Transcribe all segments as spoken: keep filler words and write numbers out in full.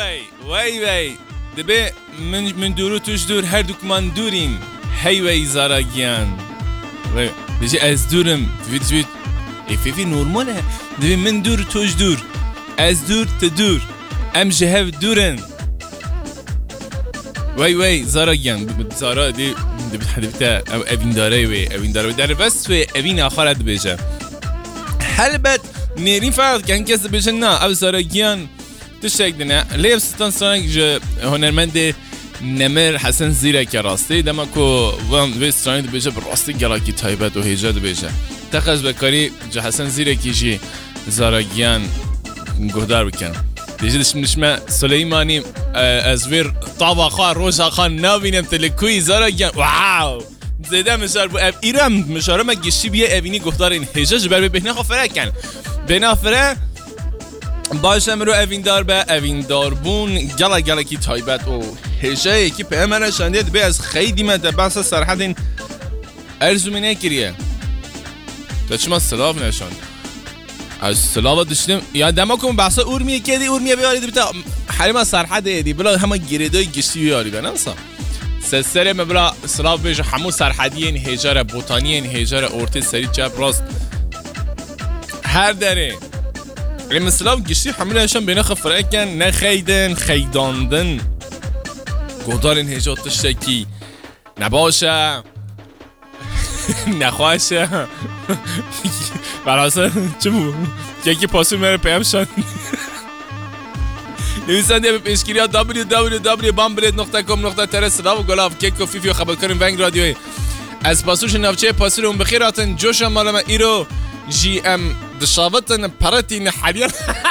وی وی وی دبه من من دورو توش دور هر دوک من دورین هی وی زارگیان وی بجی از دورم وید وید ای فی نورماله دبه من دور توش دور از دور تدور ام جهو دورن وی وی زارگیان زارا دی دبه حدیبتا اوین داره وی اوین داره در بس وی اوین آخرت بجه حلبت نیرین فرد کن کسی بجه نه او زارگیان تشتاق دنیا لیب ستان سرانگ جو هنرمند نمر حسن زیرک راستی دما کو وان وی سرانگ بیچه براستی گلاکی تایبت و هیجاد بیچه تخش بکاری جو حسن زیرکی جی زارگیان گهدار بکن دیجه دشم نشمه سلیمانی از ویر طابا خواه روشا خواه نبینم تلکوی زارگیان واو زیده مشار بو اب ایرم مشاره ما گشی بیه اوینی گهدار این هیجاد بر بهنه خفره کن بهنه خفره باشم رو اوین دار به اوین دار بون گلا گلا کی تایبت و هجه یکی به من شاندید به از خیلی من بحث سرحد این ارزومی نکریه تا چما سلاف نشاند از سلاف داشتیم یا دما کن بحث اورمیه که دی اورمیه بیارید بتا حریم سرحد دی بلا همه گریدای گشتی بیاری بنامسا سسره مبلا سلاف بیش همو سرحدی این هجار بوتانی این هجار اورتی سری چپ راست هر داره مثلا گشتی حملهشان بینه خفره کن نخیدن خیداندن گودار این هجات تشتکی نباشه نخواهشه براسه چه بود؟ یکی پاسور میره پیم شد نویسنده به پیشگیری ها دبلیو دبلیو دبلیو بامبلید نقطه کام نقطه تر سلاف و گلاف کیک و فیفی و خبر کنیم ونگ رادیوی از پاسورش نفچه پاسور اون بخیراتن جوشم مالما ایرو جی ام دشاوتن پرتین حالیا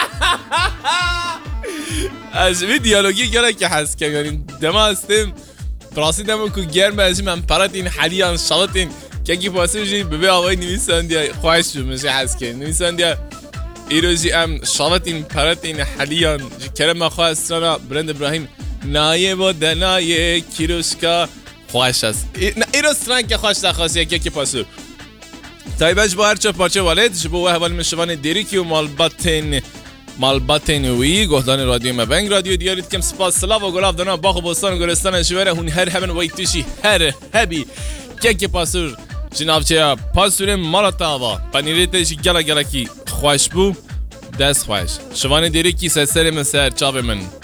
از وی دیالوگی گره که هست که یعنی دما استیم براسی دما کو گرم از من پرتین حالیا شاوتین که کی پاسوجی به آوای نویسنده خواهش جو میشه هست که نویسنده ایرو جی ام شاوتین پرتین حالیا کرم خواستنا برند ابراهیم نایه و دنایه کیروشکا خواهش است ایرو سترنگ که خواهش دخواستی که کی پاسور تایبش با هرچه پارچه والد جبو احوال مشوان دیریکی و مالباتین مالباتین وی گهدان رادیو مبنگ رادیو دیارید کم سپاس سلاو و گلاف دانا باخ و بستان و گلستان شوره هون هر همین وی توشی هر هبی که که پاسور جنابچه پاسور مالاتا آوا پنیریتش گلا گلا کی خوش بو دست خوش شوان دیریکی سسر من سر چاپ من